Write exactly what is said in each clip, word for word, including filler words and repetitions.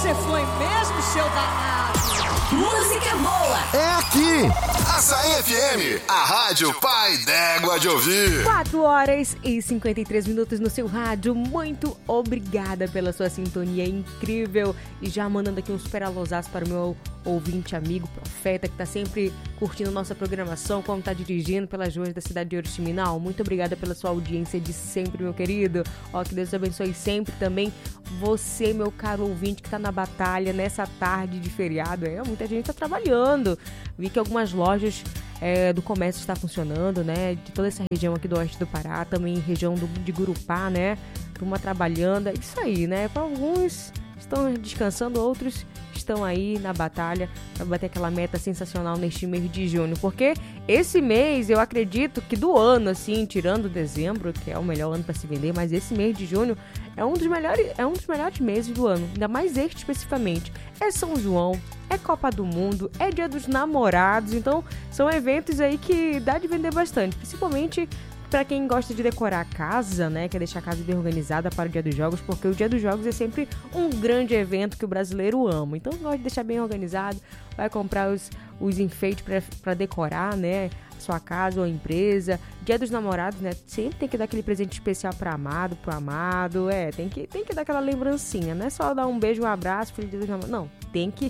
Você foi mesmo, seu danado. Música boa é aqui. Açaí F M, a rádio pai d'égua de ouvir. quatro horas e cinquenta e três minutos no seu rádio. Muito obrigada pela sua sintonia incrível. E já mandando aqui um super alôzaço para o meu ouvinte, amigo, profeta, que tá sempre curtindo nossa programação, como tá dirigindo pelas ruas da cidade de Oriximiná. Muito obrigada pela sua audiência de sempre, meu querido. Ó, que Deus te abençoe sempre também. Você, meu caro ouvinte, que tá na batalha nessa tarde de feriado. É, muita gente tá trabalhando. Vi que algumas lojas é, do comércio está funcionando, né? De toda essa região aqui do oeste do Pará, também região do, de Gurupá, né? Turma trabalhando. É isso aí, né? Para alguns estão descansando, outros estão aí na batalha para bater aquela meta sensacional neste mês de junho, porque esse mês eu acredito que do ano, assim, tirando dezembro, que é o melhor ano para se vender, mas esse mês de junho é um dos melhores, é um dos melhores meses do ano, ainda mais este especificamente. É São João, é Copa do Mundo, é Dia dos Namorados, então são eventos aí que dá de vender bastante, principalmente para quem gosta de decorar a casa, né, quer deixar a casa bem organizada para o Dia dos Jogos, porque o Dia dos Jogos é sempre um grande evento que o brasileiro ama. Então, gosta de deixar bem organizado, vai comprar os, os enfeites para decorar, né, sua casa ou empresa. Dia dos Namorados, né, sempre tem que dar aquele presente especial para amado, pro amado, é, tem que, tem que dar aquela lembrancinha, não é só dar um beijo, um abraço, feliz Dia dos Namorados, não, tem que,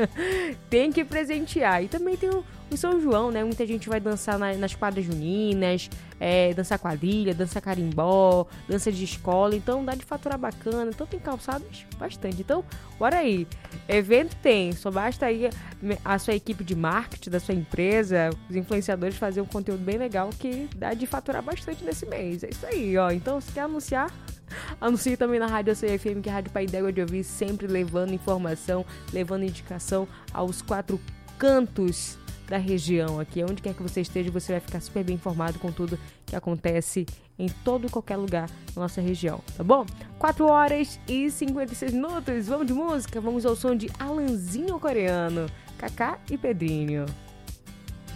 tem que presentear. E também tem o o São João, né? Muita gente vai dançar na, nas quadras juninas, é, dançar quadrilha, dançar carimbó, dança de escola, então dá de faturar bacana, então tem calçados bastante. Então, bora aí, evento tem, só basta aí a, a sua equipe de marketing da sua empresa, os influenciadores fazer um conteúdo bem legal que dá de faturar bastante nesse mês, é isso aí, ó. Então, se quer anunciar, anuncie também na Rádio Açaí F M, que é a Rádio Pai d'Égua de ouvir, sempre levando informação, levando indicação aos quatro cantos da região aqui, onde quer que você esteja, você vai ficar super bem informado com tudo que acontece em todo e qualquer lugar da nossa região, tá bom? quatro horas e cinquenta e seis minutos, vamos de música, vamos ao som de Alanzinho Coreano, Kaká e Pedrinho.